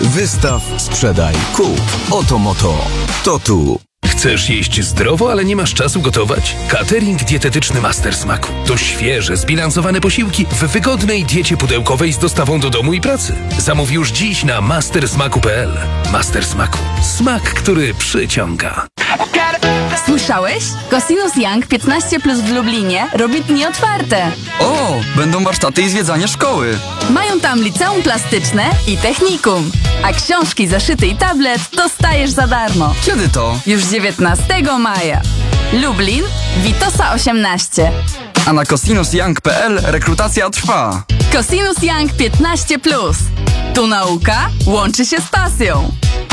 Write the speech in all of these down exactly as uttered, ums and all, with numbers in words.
Wystaw, sprzedaj, kup. Oto Moto. To tu. Chcesz jeść zdrowo, ale nie masz czasu gotować? Catering dietetyczny Master Smaku. To świeże, zbilansowane posiłki w wygodnej diecie pudełkowej z dostawą do domu i pracy. Zamów już dziś na master smaku kropka p l. Master Smaku. Smak, który przyciąga. Słyszałeś? Cosinus Young piętnaście plus w Lublinie robi dni otwarte. O, będą warsztaty i zwiedzanie szkoły. Mają tam liceum plastyczne i technikum. A książki, zeszyty i tablet dostajesz za darmo. Kiedy to? Już dziewiętnastego maja. Lublin, Witosa osiemnaście. A na cosinus young kropka p l rekrutacja trwa. Cosinus Young piętnaście plus. Tu nauka łączy się z pasją.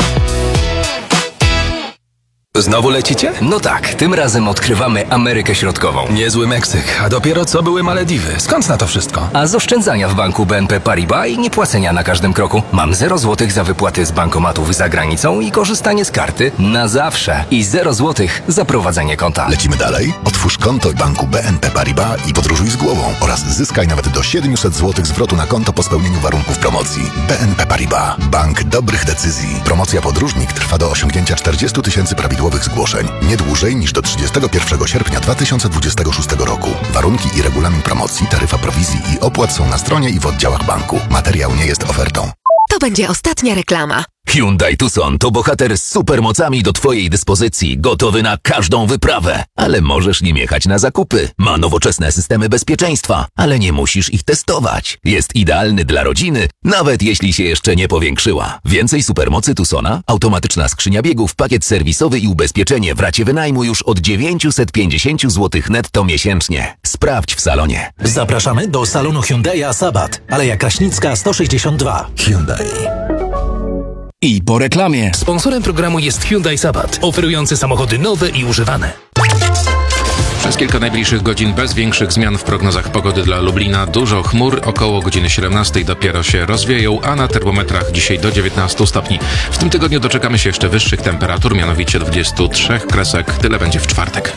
Znowu lecicie? No tak, tym razem odkrywamy Amerykę Środkową. Niezły Meksyk, a dopiero co były Malediwy. Skąd na to wszystko? A z oszczędzania w banku B N P Paribas i niepłacenia na każdym kroku mam zero złotych za wypłaty z bankomatów za granicą i korzystanie z karty na zawsze. I zero złotych za prowadzenie konta. Lecimy dalej? Otwórz konto w banku B N P Paribas i podróżuj z głową oraz zyskaj nawet do siedemset złotych zwrotu na konto po spełnieniu warunków promocji. B N P Paribas. Bank dobrych decyzji. Promocja podróżnik trwa do osiągnięcia czterdziestu tysięcy prawidłowych zgłoszeń. Nie dłużej niż do trzydziestego pierwszego sierpnia dwa tysiące dwudziestego szóstego roku. Warunki i regulamin promocji, taryfa prowizji i opłat są na stronie i w oddziałach banku. Materiał nie jest ofertą. To będzie ostatnia reklama. Hyundai Tucson to bohater z supermocami do Twojej dyspozycji, gotowy na każdą wyprawę. Ale możesz nim jechać na zakupy. Ma nowoczesne systemy bezpieczeństwa, ale nie musisz ich testować. Jest idealny dla rodziny, nawet jeśli się jeszcze nie powiększyła. Więcej supermocy Tucsona, automatyczna skrzynia biegów, pakiet serwisowy i ubezpieczenie w racie wynajmu już od dziewięćset pięćdziesiąt złotych netto miesięcznie. Sprawdź w salonie. Zapraszamy do salonu Hyundai'a Sabat, Aleja Kraśnicka sto sześćdziesiąt dwa. Hyundai. I po reklamie. Sponsorem programu jest Hyundai Sabat, oferujący samochody nowe i używane. Przez kilka najbliższych godzin bez większych zmian w prognozach pogody dla Lublina. Dużo chmur, około godziny siedemnastej dopiero się rozwieją, a na termometrach dzisiaj do dziewiętnastu stopni. W tym tygodniu doczekamy się jeszcze wyższych temperatur, mianowicie dwudziestu trzech kresek. Tyle będzie w czwartek.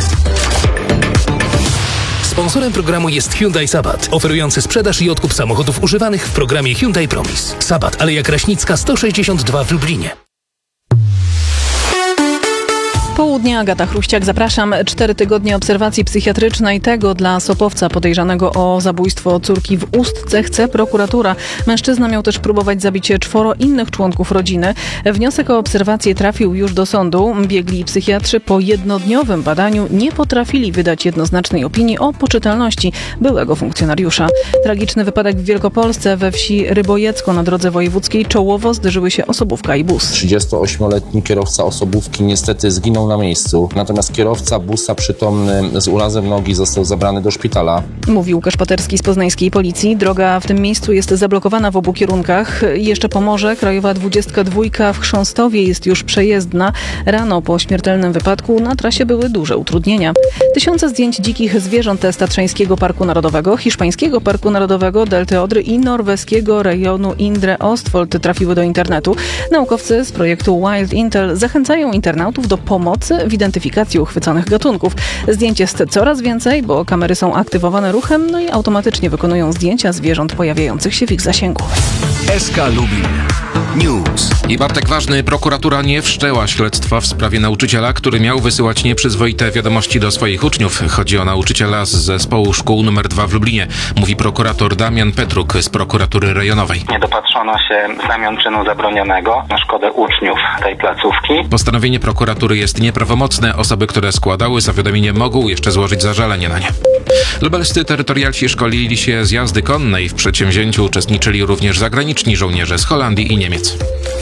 Sponsorem programu jest Hyundai Sabat, oferujący sprzedaż i odkup samochodów używanych w programie Hyundai Promise. Sabat, Aleja Kraśnicka sto sześćdziesiąt dwa w Lublinie. Południe, Agata Chruściak, zapraszam. Cztery tygodnie obserwacji psychiatrycznej. Tego dla Sopowca podejrzanego o zabójstwo córki w Ustce chce prokuratura. Mężczyzna miał też próbować zabić czworo innych członków rodziny. Wniosek o obserwację trafił już do sądu. Biegli psychiatrzy po jednodniowym badaniu nie potrafili wydać jednoznacznej opinii o poczytalności byłego funkcjonariusza. Tragiczny wypadek w Wielkopolsce. We wsi Rybojecko na drodze wojewódzkiej czołowo zderzyły się osobówka i bus. trzydziestoośmioletni kierowca osobówki niestety zginął na miejscu. Natomiast kierowca busa przytomny z urazem nogi został zabrany do szpitala. Mówi Łukasz Paterski z poznańskiej policji. Droga w tym miejscu jest zablokowana w obu kierunkach. I jeszcze pomoże. Krajowa dwudziestka dwa w Chrząstowie jest już przejezdna. Rano po śmiertelnym wypadku na trasie były duże utrudnienia. Tysiące zdjęć dzikich zwierząt z Tatrzańskiego Parku Narodowego, Hiszpańskiego Parku Narodowego, Delty Odry i norweskiego rejonu Indre Ostfold trafiły do internetu. Naukowcy z projektu Wild Intel zachęcają internautów do pomocy w identyfikacji uchwyconych gatunków. Zdjęć jest coraz więcej, bo kamery są aktywowane ruchem, no i automatycznie wykonują zdjęcia zwierząt pojawiających się w ich zasięgu. S K Lublin News. I Bartek Ważny, prokuratura nie wszczęła śledztwa w sprawie nauczyciela, który miał wysyłać nieprzyzwoite wiadomości do swoich uczniów. Chodzi o nauczyciela z zespołu szkół numer dwa w Lublinie, mówi prokurator Damian Petruk z prokuratury rejonowej. Nie dopatrzono się znamion czynu zabronionego na szkodę uczniów tej placówki. Postanowienie prokuratury jest nieprawomocne. Osoby, które składały zawiadomienie, mogą jeszcze złożyć zażalenie na nie. Lubelscy terytorialsi szkolili się z jazdy konnej. W przedsięwzięciu uczestniczyli również zagraniczni żołnierze z Holandii i Niemiec.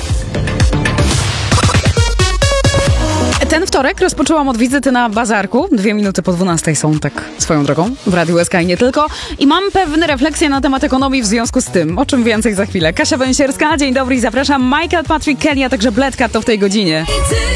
Ten wtorek rozpoczęłam od wizyty na bazarku. Dwie minuty po dwunastej są, tak swoją drogą, w Radiu S K i nie tylko. I mam pewne refleksje na temat ekonomii w związku z tym. O czym więcej za chwilę. Kasia Węsierska, dzień dobry i zapraszam. Michael Patrick Kelly, a także Bledka to w tej godzinie.